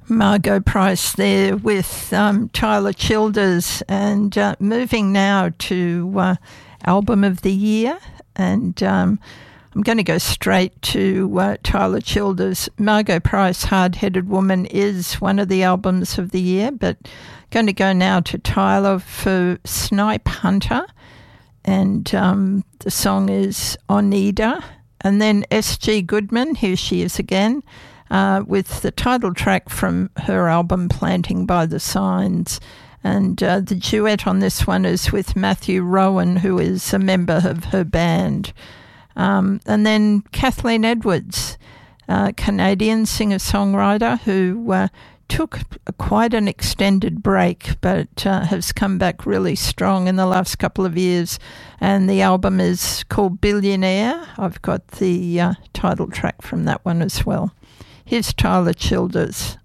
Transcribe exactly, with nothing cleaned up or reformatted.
Margot Price there with um, Tyler Childers, and uh, moving now to uh, Album of the Year, and um, I'm going to go straight to uh, Tyler Childers. Margot Price, Hard-Headed Woman, is one of the albums of the year, but going to go now to Tyler for Snipe Hunter, and um, the song is Oneida, and then S G Goodman, here she is again, Uh, with the title track from her album Planting by the Signs. And uh, the duet on this one is with Matthew Rowan, who is a member of her band. Um, and then Kathleen Edwards, a Canadian singer-songwriter who uh, took quite an extended break, but uh, has come back really strong in the last couple of years. And the album is called Billionaire. I've got the uh, title track from that one as well. Here's Tyler Childers.